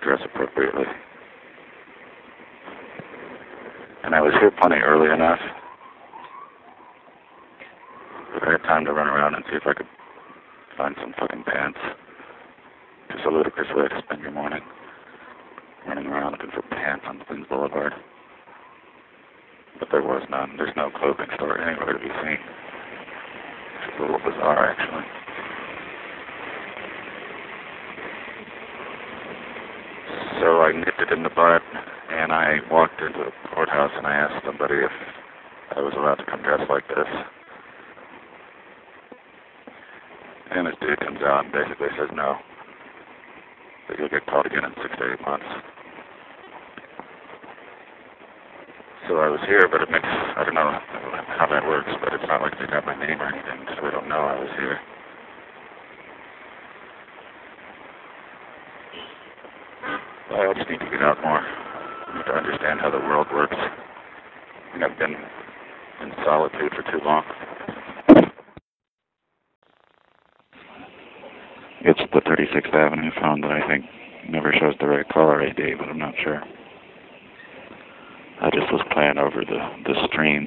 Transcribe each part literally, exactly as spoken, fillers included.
dress appropriately. And I was here plenty early enough that I had time to run around and see if I could find some fucking pants. Just a ludicrous way to spend your morning, running around looking for pants on Queens Boulevard. But there was none. There's no clothing store anywhere to be seen. It's a little bizarre, actually. So I nipped it in the butt, and I walked into the courthouse, and I asked somebody if I was allowed to come dressed like this. And this dude comes out and basically says no, that you'll get called again in six to eight months. So I was here, but it makes, I don't know how that works, but it's not like they got my name or anything, so they don't know I was here. I just need to get out more. I need to understand how the world works. I think I've been in solitude for too long. It's the thirty-sixth Avenue phone that I think never shows the right caller I D, but I'm not sure. I just was playing over the, the stream,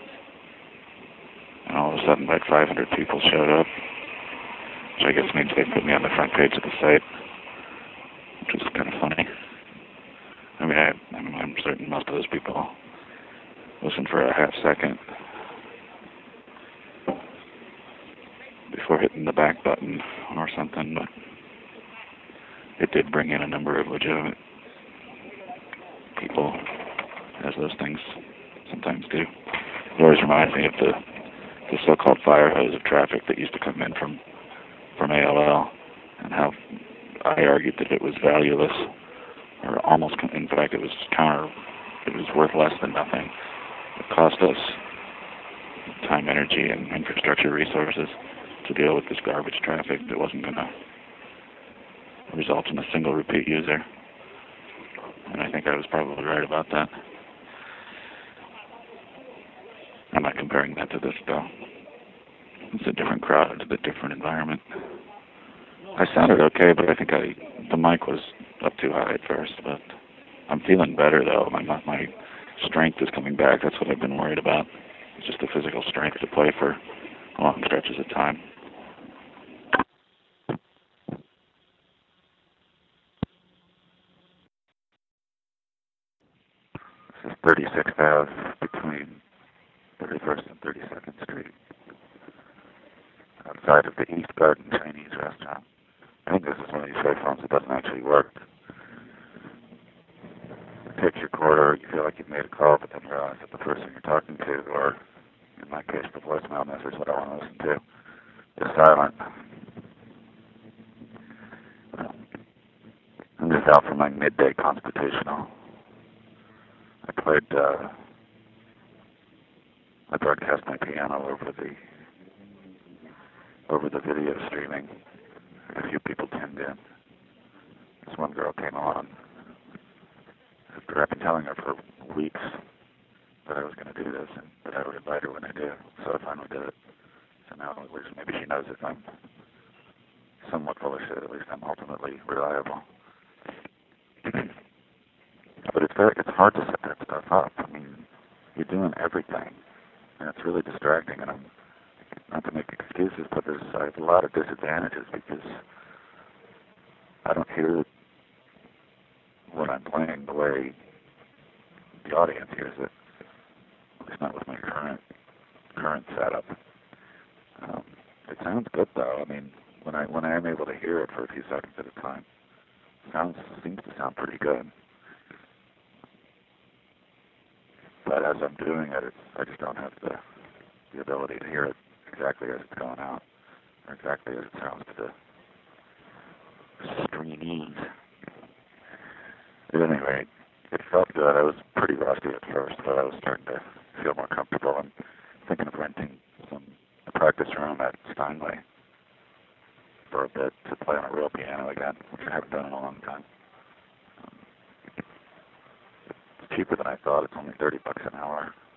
and all of a sudden like five hundred people showed up, which I guess means they put me on the front page of the site, which is kind of funny. I mean, I, I'm, I'm certain most of those people listen for a half second before hitting the back button or something, but it did bring in a number of legitimate people, as those things sometimes do. It always reminds me of the, the so-called fire hose of traffic that used to come in from, from A O L, and how I argued that it was valueless, or almost, in fact, it was counter, it was worth less than nothing. It cost us time, energy, and infrastructure resources to deal with this garbage traffic that wasn't going to result in a single repeat user. And I think I was probably right about that. I'm not comparing that to this, though. It's a different crowd, it's a different environment. I sounded okay, but I think I the mic was up too high at first. But I'm feeling better, though. My my strength is coming back. That's what I've been worried about. It's just the physical strength to play for long stretches of time. This is thirty-sixth Avenue between thirty-first and thirty-second Street, outside of the East Garden Chinese restaurant. I think this is one of these cell phones that doesn't actually work. It takes your quarter, you feel like you've made a call, but then you realize that the person you're talking to, or in my case, the voicemail message that I want to listen to, is silent. I'm just out for my midday constitutional. I played, uh, I broadcast my piano over the, over the video streaming. A few people tuned in. This one girl came on. After I've been telling her for weeks that I was going to do this and that I would invite her when I do, so I finally did it. So now at least maybe she knows if I'm somewhat full of shit, at least I'm ultimately reliable. But it's very, it's hard to set that stuff up. I mean, you're doing everything, and it's really distracting, and I'm, not to make excuses, but there's I have a lot of disadvantages because I don't hear what I'm playing the way the audience hears it. At least not with my current current setup. Um, it sounds good though. I mean, when I when I am able to hear it for a few seconds at a time, it sounds seems to sound pretty good. But as I'm doing it, it's, I just don't have the the ability to hear it exactly as it's going out, or exactly as it sounds to the streamies. At any rate, it felt good. I was pretty rusty at first, but I was starting to feel more comfortable. I'm thinking of renting some a practice room at Steinway for a bit to play on a real piano again, which I haven't done in a long time. Um, it's cheaper than I thought. It's only thirty bucks an hour.